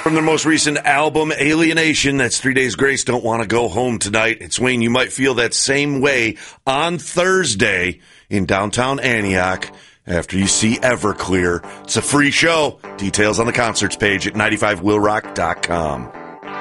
From their most recent album, Alienation, that's 3 Days Grace, Don't Want to Go Home Tonight. It's Wayne, you might feel that same way on Thursday in downtown Antioch after you see Everclear. It's a free show. Details on the concerts page at 95willrock.com.